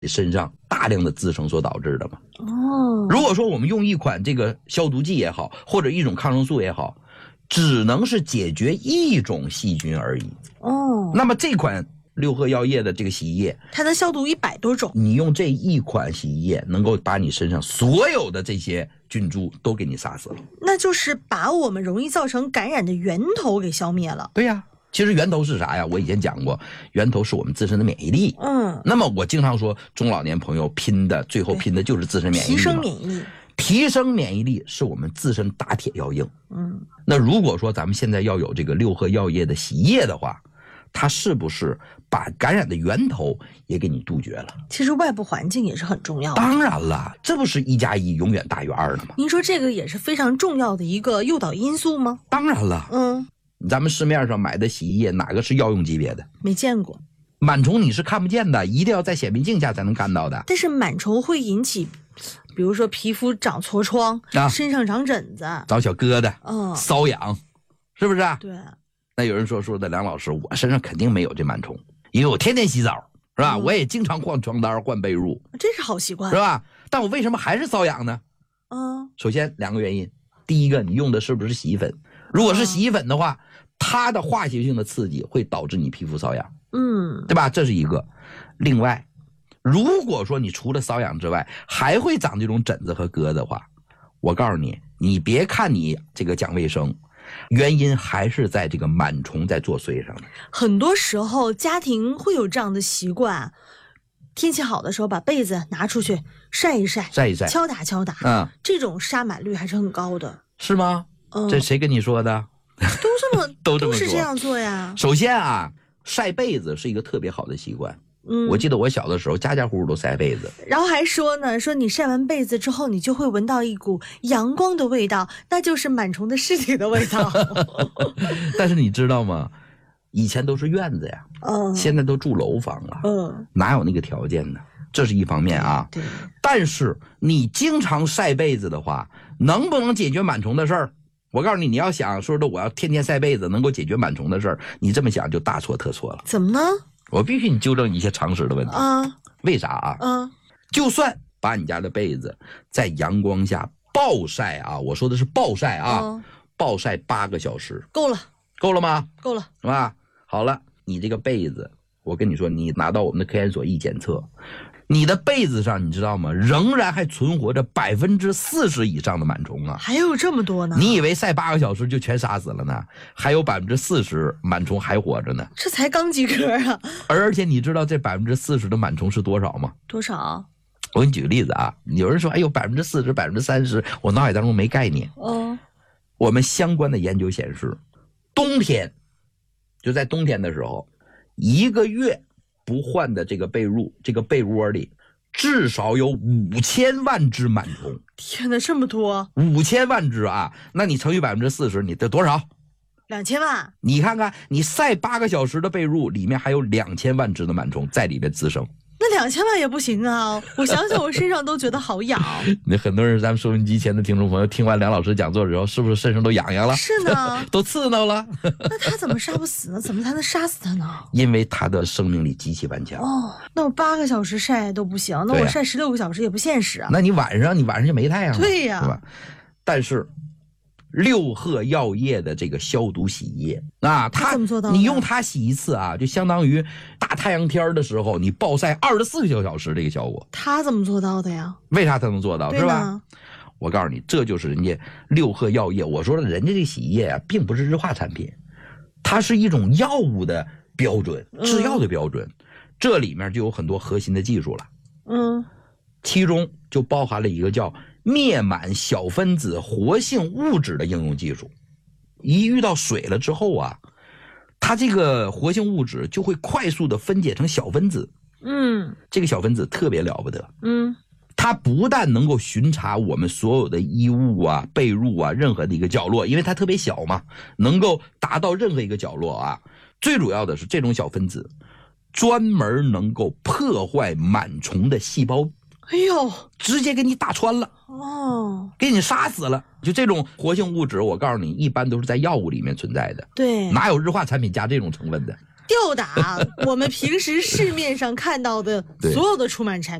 身上大量的滋生所导致的嘛。如果说我们用一款这个消毒剂也好，或者一种抗生素也好，只能是解决一种细菌而已。那么这款六合药业的这个洗衣液， 它能消毒100多种。 你用这一款洗衣液，能够把你身上所有的这些菌株都给你杀死了。 那就是把我们容易造成感染的源头给消灭了。 对呀。其实源头是啥呀？我以前讲过，源头是我们自身的免疫力。那么我经常说，中老年朋友最后拼的就是自身免疫力。 提升免疫力。 提升免疫力是我们自身打铁要硬。那如果说咱们现在要有这个六合药业的洗衣液的话，它是不是把感染的源头也给你杜绝了？ 其实外部环境也是很重要的。 当然了，这不是1+1永远大于2的吗？ 您说这个也是非常重要的一个诱导因素吗？ 当然了。咱们市面上买的洗衣液哪个是药用级别的？ 没见过。 螨虫你是看不见的，一定要在显微镜下才能看到的。 但是螨虫会引起，比如说皮肤长痤疮，身上长疹子， 长小疙瘩，瘙痒，是不是啊？ 对。 那有人说的梁老师，我身上肯定没有这螨虫，因为我天天洗澡，是吧？我也经常换床单换被褥， 这是好习惯， 是吧？但我为什么还是瘙痒呢？首先2个原因，第一个，你用的是不是洗衣粉？如果是洗衣粉的话，它的化学性的刺激会导致你皮肤瘙痒，对吧？这是一个。另外，如果说你除了瘙痒之外，还会长这种疹子和疙瘩的话，我告诉你，你别看你这个讲卫生，原因还是在这个螨虫在作祟上的。 很多时候家庭会有这样的习惯，天气好的时候把被子拿出去晒一晒，敲打敲打，这种杀螨率还是很高的。 是吗？这谁跟你说的？ 都是这样做呀。 首先啊，晒被子是一个特别好的习惯。我记得我小的时候家家户户都晒被子， 然后还说呢，说你晒完被子之后，你就会闻到一股阳光的味道，那就是螨虫的尸体的味道。 但是你知道吗？以前都是院子呀，现在都住楼房了，哪有那个条件呢？这是一方面啊。 对。 但是你经常晒被子的话，能不能解决螨虫的事儿？我告诉你，你要想说的我要天天晒被子能够解决螨虫的事儿，你这么想就大错特错了。 怎么呢？ 我必须你纠正一些常识的问题。为啥啊？就算把你家的被子在阳光下暴晒啊，我说的是暴晒啊，暴晒8个小时， 够了吗？ 够了， 是吧？好了，你这个被子，我跟你说，你拿到我们的科研所一检测，你的被子上你知道吗？仍然还存活着40%以上的螨虫啊！ 还有这么多呢？ 你以为晒8个小时就全杀死了呢？还有40%螨虫还活着呢。 这才刚及格啊！ 而且你知道这40%的螨虫是多少吗？ 多少？ 我给你举个例子啊，有人说哎呦40%、30%，我脑海当中没概念。我们相关的研究显示，冬天就在冬天的时候，1个月不换的这个被褥，这个被窝里至少有5000万只螨虫。 天哪，这么多 ！5000万只啊！那你乘以40%，你得多少 ？2000万。 你看看，你晒8个小时的被褥，里面还有2000万只的螨虫在里面滋生。 那2000万也不行啊！我想想，我身上都觉得好痒。 那很多人，咱们收音机前的听众朋友，听完梁老师讲座之后，是不是身上都痒痒了？ 是呢， 都刺挠了。 那他怎么杀不死呢？怎么才能杀死他呢？ 因为他的生命力极其顽强。 那我8个小时晒都不行，那我晒16个小时也不现实啊。 那你晚上就没太阳了。 对呀， 是吧？但是六合药业的这个消毒洗衣液啊， 它怎么做到的？ 你用它洗一次啊，就相当于大太阳天的时候你暴晒24个小时这个效果。 它怎么做到的呀？ 为啥它能做到？是吧？我告诉你，这就是人家六合药业。我说了，人家这洗衣液啊，并不是日化产品，它是一种药物的标准，制药的标准。这里面就有很多核心的技术了。其中就包含了一个叫灭螨小分子活性物质的应用技术。一遇到水了之后啊，它这个活性物质就会快速的分解成小分子。这个小分子特别了不得。它不但能够巡查我们所有的衣物啊、被褥啊任何的一个角落，因为它特别小嘛，能够达到任何一个角落啊。最主要的是这种小分子专门能够破坏螨虫的细胞。 哎呦， 直接给你打穿了，给你杀死了。就这种活性物质，我告诉你，一般都是在药物里面存在的。 对， 哪有日化产品加这种成分的？ 吊打我们平时市面上看到的所有的除螨产品。